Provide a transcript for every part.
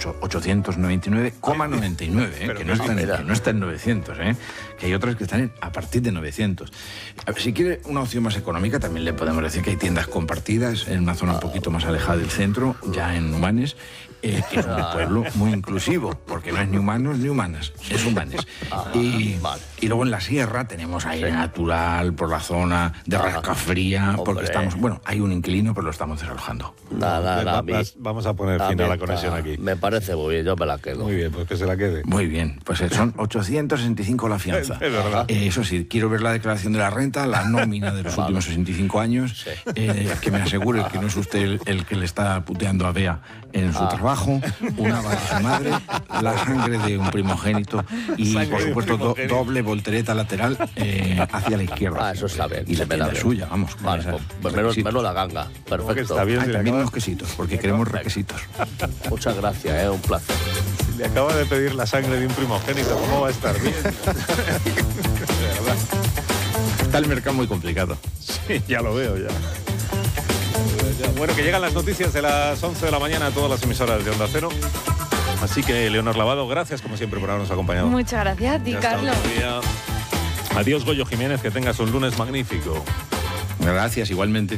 899,99, que no está en 900, que hay otras que están a partir de 900. A ver, si quiere una opción más económica, también le podemos decir que hay tiendas compartidas en una zona un poquito más alejada del centro, ya en Humanes, que es un pueblo muy inclusivo, porque no es ni humanos ni humanas, es Humanes. Y luego en la sierra tenemos aire natural por la zona de Rascafría, porque estamos, hay un inquilino, pero lo estamos desalojando. Vamos a poner fin a la conexión aquí. Me parece muy bien, yo me la quedo. Muy bien, pues que se la quede. Muy bien, pues son 865 la fianza. Es verdad. Eso sí, quiero ver la declaración de la renta, la nómina de los últimos 65 años, que me asegure que no es usted el que le está puteando a Bea en su trabajo, una de su madre, la sangre de un primogénito y, por supuesto, doble voltereta lateral hacia la izquierda. Eso está bien. Y la tienda suya, vamos. Vale, pues menos la ganga. Perfecto. Está bien, también unos quesitos, porque queremos requesitos. Muchas gracias, un placer. Le acaba de pedir la sangre de un primogénito, ¿cómo va a estar bien? De verdad. Está el mercado muy complicado. Sí, ya lo veo ya. Bueno, que llegan las noticias de las 11 de la mañana a todas las emisoras de Onda Cero. Así que, Leonor Lavado, gracias como siempre por habernos acompañado. Muchas gracias a ti, Carlos. Adiós, Goyo Jiménez, que tengas un lunes magnífico. Gracias, igualmente.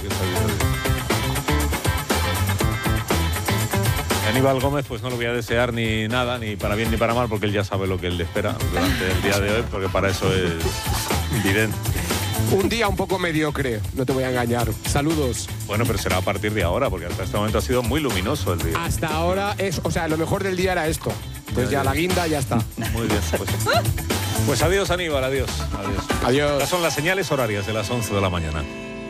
Aníbal Gómez, pues no lo voy a desear ni nada, ni para bien ni para mal, porque él ya sabe lo que él le espera durante el día de hoy, porque para eso es evidente. Un día un poco mediocre, no te voy a engañar. Saludos. Bueno, pero será a partir de ahora, porque hasta este momento ha sido muy luminoso el día. Hasta ahora lo mejor del día era esto. Pues ya la guinda ya está. Muy bien, pues adiós, Aníbal, adiós. Adiós. Estas son las señales horarias de las 11 de la mañana.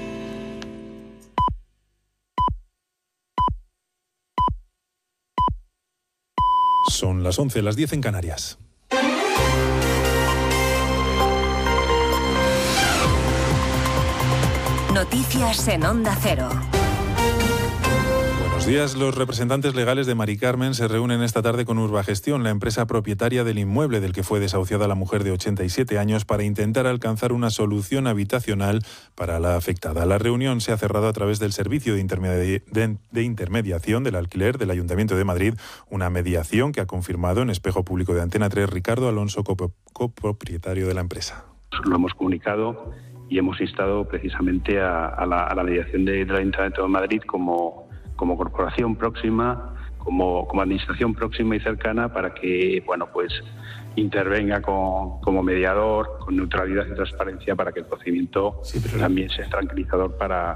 Son las 11, las 10 en Canarias. Noticias en Onda Cero. Buenos días. Los representantes legales de Mari Carmen se reúnen esta tarde con Urbagestión, la empresa propietaria del inmueble del que fue desahuciada la mujer de 87 años, para intentar alcanzar una solución habitacional para la afectada. La reunión se ha cerrado a través del Servicio de Intermediación del Alquiler del Ayuntamiento de Madrid, una mediación que ha confirmado en Espejo Público de Antena 3 Ricardo Alonso, copropietario de la empresa. Lo hemos comunicado y hemos instado precisamente a la mediación del Ayuntamiento de Madrid como corporación próxima, como administración próxima y cercana, para que intervenga como mediador, con neutralidad y transparencia, para que el procedimiento también sea tranquilizador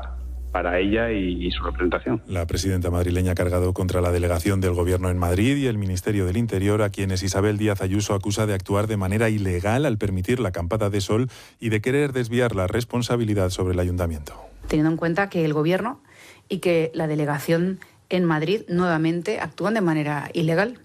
para ella y su representación. La presidenta madrileña ha cargado contra la delegación del Gobierno en Madrid y el Ministerio del Interior, a quienes Isabel Díaz Ayuso acusa de actuar de manera ilegal al permitir la acampada de sol y de querer desviar la responsabilidad sobre el Ayuntamiento. Teniendo en cuenta que el Gobierno y que la delegación en Madrid nuevamente actúan de manera ilegal,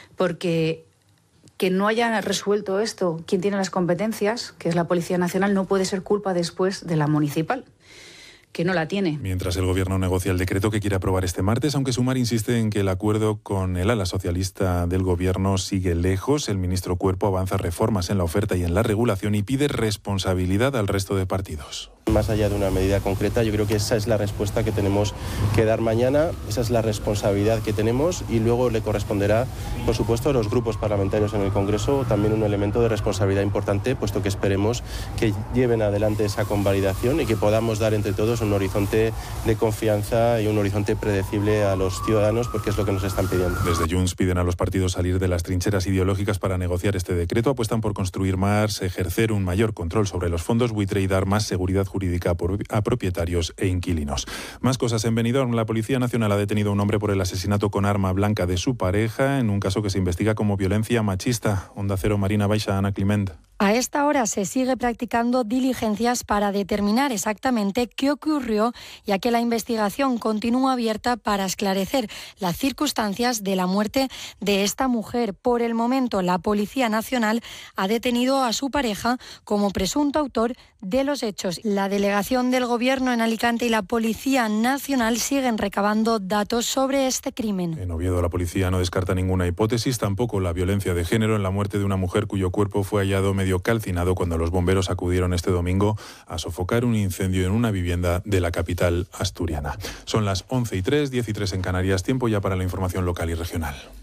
porque que no hayan resuelto esto quien tiene las competencias, que es la Policía Nacional, no puede ser culpa después de la municipal, que no la tiene. Mientras el Gobierno negocia el decreto que quiere aprobar este martes, aunque Sumar insiste en que el acuerdo con el ala socialista del Gobierno sigue lejos, el ministro Cuerpo avanza reformas en la oferta y en la regulación y pide responsabilidad al resto de partidos. Más allá de una medida concreta, yo creo que esa es la respuesta que tenemos que dar mañana, esa es la responsabilidad que tenemos, y luego le corresponderá, por supuesto, a los grupos parlamentarios en el Congreso también un elemento de responsabilidad importante, puesto que esperemos que lleven adelante esa convalidación y que podamos dar entre todos un horizonte de confianza y un horizonte predecible a los ciudadanos, porque es lo que nos están pidiendo. Desde Junts piden a los partidos salir de las trincheras ideológicas para negociar este decreto, apuestan por construir más, ejercer un mayor control sobre los fondos buitre y dar más seguridad jurídica a propietarios e inquilinos. Más cosas en Benidorm. La Policía Nacional ha detenido a un hombre por el asesinato con arma blanca de su pareja en un caso que se investiga como violencia machista. Onda Cero, Marina Baixa, Ana Climent. A esta hora se sigue practicando diligencias para determinar exactamente qué ocurrió, ya que la investigación continúa abierta para esclarecer las circunstancias de la muerte de esta mujer. Por el momento, la Policía Nacional ha detenido a su pareja como presunto autor de los hechos. La delegación del Gobierno en Alicante y la Policía Nacional siguen recabando datos sobre este crimen. En Oviedo, la policía no descarta ninguna hipótesis, tampoco la violencia de género en la muerte de una mujer cuyo cuerpo fue hallado medio calcinado cuando los bomberos acudieron este domingo a sofocar un incendio en una vivienda de la capital asturiana. Son las 11:03, 10:03 en Canarias, tiempo ya para la información local y regional.